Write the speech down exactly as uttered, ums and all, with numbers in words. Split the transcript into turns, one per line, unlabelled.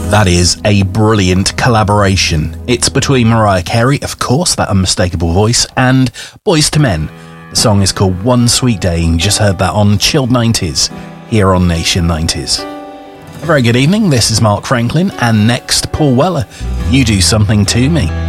That is a brilliant collaboration. It's between Mariah Carey, of course, that unmistakable voice, and Boyz two Men. The song is called One Sweet Day, and you just heard that on Chilled nineties, here on Nation nineties. A very good evening, this is Mark Franklin, and next, Paul Weller, You Do Something To Me.